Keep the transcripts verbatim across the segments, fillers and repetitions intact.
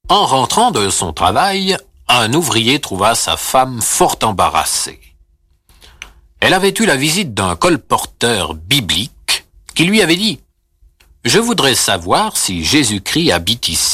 En rentrant de son travail, un ouvrier trouva sa femme fort embarrassée. Elle avait eu la visite d'un colporteur biblique qui lui avait dit « Je voudrais savoir si Jésus-Christ habite ici. »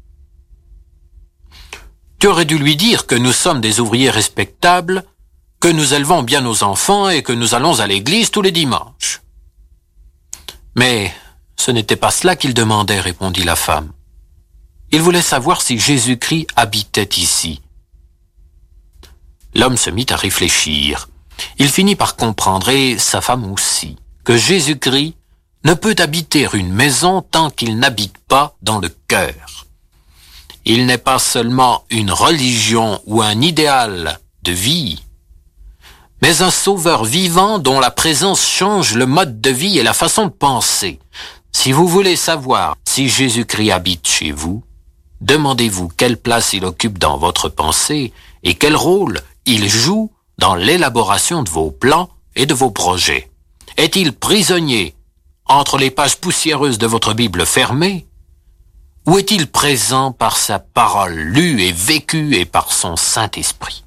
Tu aurais dû lui dire que nous sommes des ouvriers respectables, que nous élevons bien nos enfants et que nous allons à l'église tous les dimanches. Mais ce n'était pas cela qu'il demandait, répondit la femme. Il voulait savoir si Jésus-Christ habitait ici. L'homme se mit à réfléchir. Il finit par comprendre, et sa femme aussi, que Jésus-Christ ne peut habiter une maison tant qu'il n'habite pas dans le cœur. Il n'est pas seulement une religion ou un idéal de vie, mais un sauveur vivant dont la présence change le mode de vie et la façon de penser. Si vous voulez savoir si Jésus-Christ habite chez vous, demandez-vous quelle place il occupe dans votre pensée et quel rôle il joue dans l'élaboration de vos plans et de vos projets. Est-il prisonnier entre les pages poussiéreuses de votre Bible fermée, ou est-il présent par sa parole lue et vécue et par son Saint-Esprit?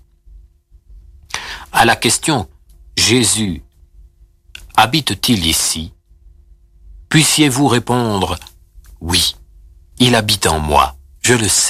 À la question « Jésus habite-t-il ici ?» puissiez-vous répondre « Oui, il habite en moi, je le sais. »